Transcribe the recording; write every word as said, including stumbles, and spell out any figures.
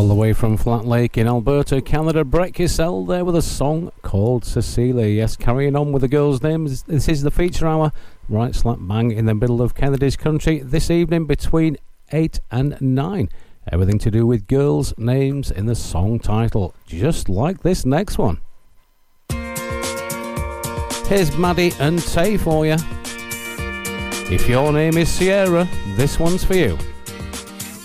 All the way from Flat Lake in Alberta, Canada, Brett Kissel there with a song called Cecilia. Yes, carrying on with the girls' names. This is the feature hour, right slap bang in the middle of Kennedy's country this evening between eight and nine. Everything to do with girls' names in the song title, just like this next one. Here's Maddie and Tay for you. If your name is Sierra, this one's for you.